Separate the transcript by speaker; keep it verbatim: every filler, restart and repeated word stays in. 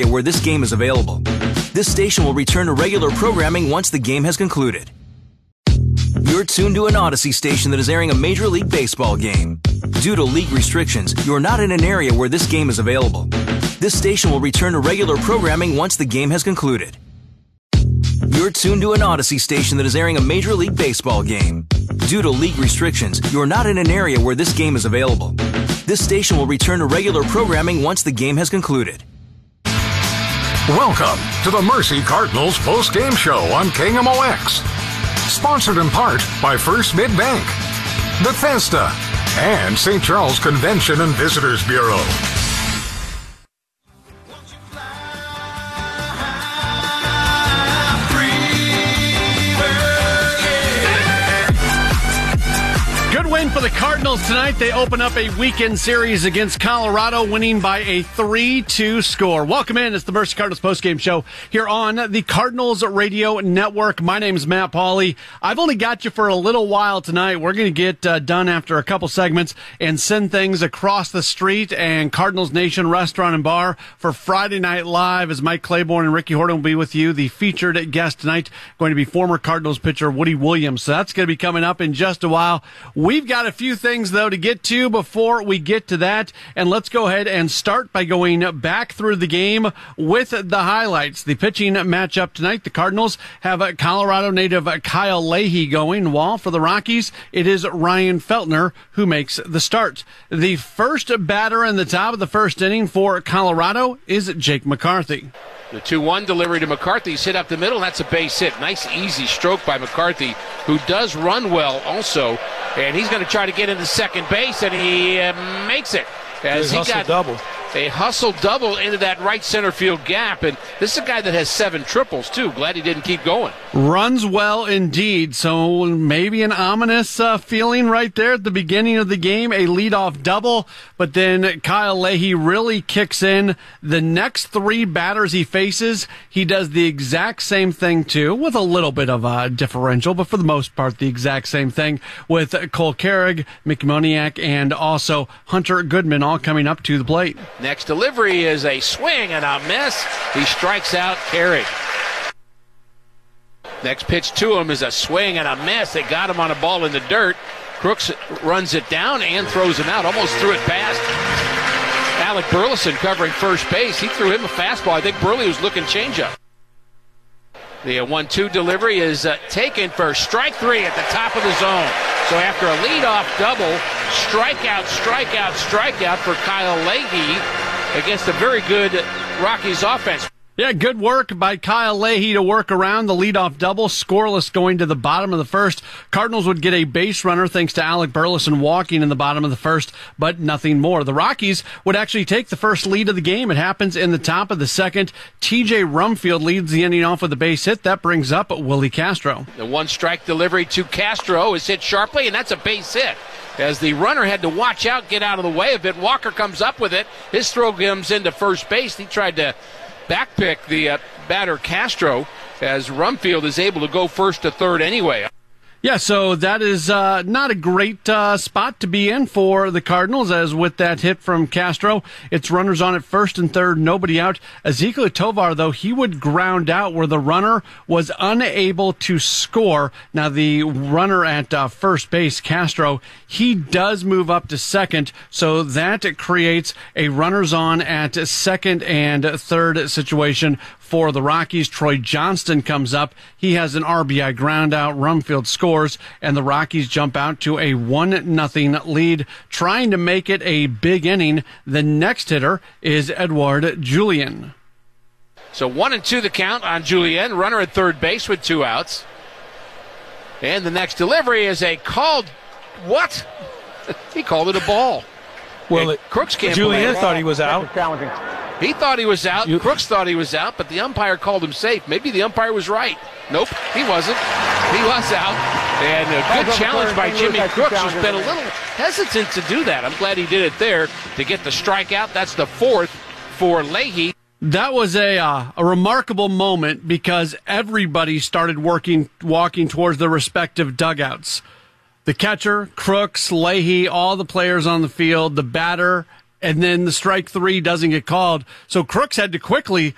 Speaker 1: where this game is available. This station will return to regular programming once the game has concluded. You're tuned to an Odyssey station that is airing a Major League Baseball game. Due to league restrictions, you're not in an area where this game is available. This station will return to regular programming once the game has concluded. You're tuned to an Odyssey station that is airing a Major League Baseball game. Due to league restrictions, you're not in an area where this game is available. This station will return to regular programming once the game has concluded.
Speaker 2: Welcome to the Mercy Cardinals post-game show on K M O X. Sponsored in part by First Mid-Bank, Bethesda, and Saint Charles Convention and Visitors Bureau.
Speaker 3: Win for the Cardinals tonight. They open up a weekend series against Colorado, winning by a three two score. Welcome in. It's the Mercy Cardinals postgame show here on the Cardinals Radio Network. My name is Matt Pauley. I've only got you for a little while tonight. We're going to get uh, done after a couple segments and send things across the street and Cardinals Nation Restaurant and Bar for Friday Night Live, as Mike Claiborne and Ricky Horton will be with you. The featured guest tonight going to be former Cardinals pitcher Woody Williams. So that's going to be coming up in just a while. We've got a few things, though, to get to before we get to that. And let's go ahead and start by going back through the game with the highlights. The pitching matchup tonight, the Cardinals have Colorado native Kyle Leahy going, while for the Rockies, it is Ryan Feltner who makes the start. The first batter in the top of the first inning for Colorado is Jake McCarthy.
Speaker 4: The two one delivery to McCarthy's hit up the middle, and that's a base hit. Nice, easy stroke by McCarthy, who does run well also. And he's going to try to get into second base, and he uh, makes it. As he got
Speaker 5: double.
Speaker 4: a hustle double into that right center field gap. And this is a guy that has seven triples, too. Glad he didn't keep going.
Speaker 3: Runs well indeed. So maybe an ominous uh, feeling right there at the beginning of the game. A leadoff double. But then Kyle Leahy really kicks in. The next three batters he faces, he does the exact same thing, too, with a little bit of a differential. But for the most part, the exact same thing with Cole Carrig, Mickey Moniak, and also Hunter Goodman all coming up to the plate.
Speaker 4: Next delivery is a swing and a miss. He strikes out Carrig. Next pitch to him is a swing and a miss. They got him on a ball in the dirt. Crooks runs it down and throws him out. Almost threw it past Alec Burleson covering first base. He threw him a fastball. I think Burley was looking changeup. The one two delivery is uh, taken for strike three at the top of the zone. So after a leadoff double, strikeout, strikeout, strikeout for Kyle Leahy against a very good Rockies offense.
Speaker 3: Yeah, good work by Kyle Leahy to work around the leadoff double. Scoreless going to the bottom of the first. Cardinals would get a base runner thanks to Alec Burleson walking in the bottom of the first, but nothing more. The Rockies would actually take the first lead of the game. It happens in the top of the second. T J Rumfield leads the inning off with a base hit. That brings up Willie Castro.
Speaker 4: The one strike delivery to Castro is hit sharply, and that's a base hit. As the runner had to watch out, get out of the way of it. Walker comes up with it. His throw comes into first base. He tried to backpick the uh, batter Castro, as Rumfield is able to go first to third anyway.
Speaker 3: Yeah, so that is uh, not a great uh, spot to be in for the Cardinals, as with that hit from Castro, it's runners on at first and third, nobody out. Ezequiel Tovar, though, he would ground out where the runner was unable to score. Now, the runner at uh, first base, Castro, he does move up to second, so that creates a runners on at second and third situation for the Rockies. Troy Johnston comes up. He has an R B I ground out. Rumfield scores, and the Rockies jump out to a one nothing lead, trying to make it a big inning. The next hitter is Edouard Julien.
Speaker 4: So one and two the count on Julien. Runner at third base with two outs. And the next delivery is a called, what? He called it a ball.
Speaker 5: Well, it,
Speaker 4: Crooks can't
Speaker 5: Julien thought he was out.
Speaker 4: He thought he was out.
Speaker 5: You,
Speaker 4: Crooks thought he was out, but the umpire called him safe. Maybe the umpire was right. Nope, he wasn't. He was out. And a good challenge by Jimmy Crooks, who's been a little hesitant to do that. I'm glad he did it there to get the strikeout. That's the fourth for Leahy.
Speaker 3: That was a uh, a remarkable moment because everybody started working, walking towards their respective dugouts. The catcher, Crooks, Leahy, all the players on the field, the batter, and then the strike three doesn't get called. So Crooks had to quickly